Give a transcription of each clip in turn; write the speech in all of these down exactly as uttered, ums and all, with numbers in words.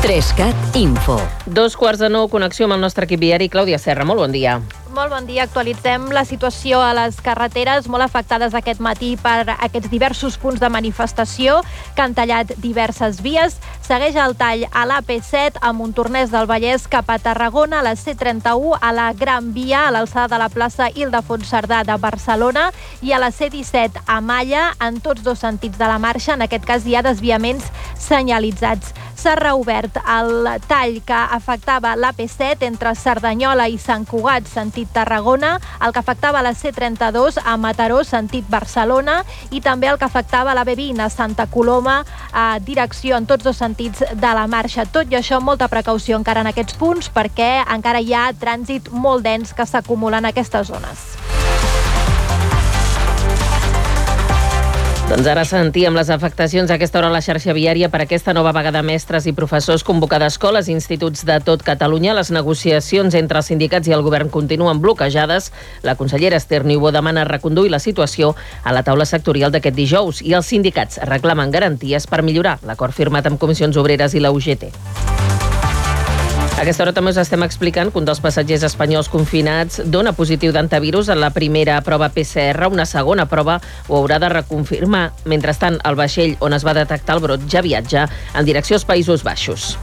Trescat Info. Dos quarts de nou, connexió amb el nostre equip viari. Clàudia Serra, molt bon dia. Molt bon dia. Actualitzem la situació a les carreteres molt afectades aquest matí per aquests diversos punts de manifestació que han tallat diverses vies. Segueix el tall a l'A P set a Montornès del Vallès cap a Tarragona, a la C trenta-u, a la Gran Via, a l'alçada de la plaça Ildefons Cerdà de Barcelona i a la C disset a Malla, en tots dos sentits de la marxa. En aquest cas hi ha desviaments senyalitzats. S'ha reobert el tall que afectava l'A P set entre Cerdanyola i Sant Cugat, sentit Tarragona, el que afectava la C trenta-dos a Mataró, sentit Barcelona, i també el que afectava la B vint a Santa Coloma, a direcció en tots dos sentits de la marxa. Tot i això, molta precaució encara en aquests punts, perquè encara hi ha trànsit molt dens que s'acumula en aquestes zones. Doncs ara sentíem les afectacions a aquesta hora a la xarxa viària per aquesta nova vaga de mestres i professors convocada a escoles i instituts de tot Catalunya. Les negociacions entre els sindicats i el govern continuen bloquejades. La consellera Esther Niubó demana reconduir la situació a la taula sectorial d'aquest dijous i els sindicats reclamen garanties per millorar l'acord firmat amb Comissions Obreres i la U G T. A aquesta hora també us estem explicant que un dels passatgers espanyols confinats dona positiu d'antivirus en la primera prova P C R. Una segona prova ho haurà de reconfirmar. Mentrestant, el vaixell on es va detectar el brot ja viatja en direcció als Països Baixos.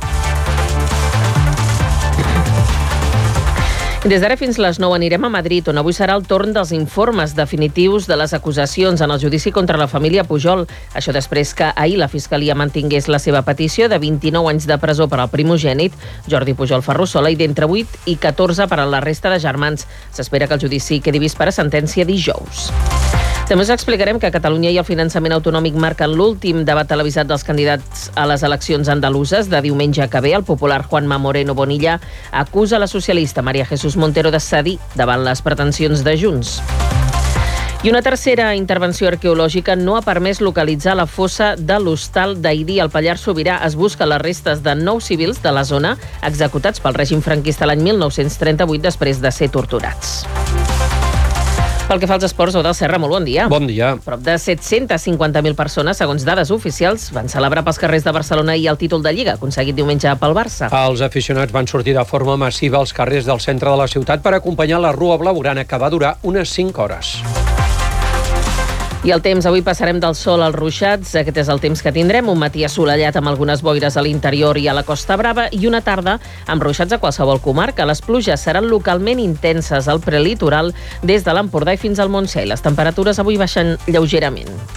Des d'ara fins les nou anirem a Madrid, on avui serà el torn dels informes definitius de les acusacions en el judici contra la família Pujol. Això després que ahir la Fiscalia mantingués la seva petició de vint-i-nou anys de presó per al primogènit, Jordi Pujol Ferrusola, i d'entre vuit i catorze per a la resta de germans. S'espera que el judici quedi vist per a sentència dijous. També us explicarem que a Catalunya i el finançament autonòmic marquen l'últim debat televisat dels candidats a les eleccions andaluses de diumenge que ve. El popular Juanma Moreno Bonilla acusa la socialista María Jesús Montero de cedir davant les pretensions de Junts. I una tercera intervenció arqueològica no ha permès localitzar la fossa de l'Hostal d'Aidí. Al Pallars Sobirà es busca les restes de nou civils de la zona executats pel règim franquista l'any mil nou-cents trenta-vuit després de ser torturats. Pel que fa als esports, Eudald Serra, molt bon dia. Bon dia. Prop de set-cents cinquanta mil persones, segons dades oficials, van celebrar pels carrers de Barcelona i el títol de Lliga, aconseguit diumenge pel Barça. Els aficionats van sortir de forma massiva als carrers del centre de la ciutat per acompanyar la Rua Blaugrana, que va durar unes cinc hores. I el temps, avui passarem del sol als ruixats. Aquest és el temps que tindrem, un matí assolellat amb algunes boires a l'interior i a la Costa Brava i una tarda amb ruixats a qualsevol comarca. Les pluges seran localment intenses al prelitoral des de l'Empordà i fins al Montseny. Les temperatures avui baixen lleugerament.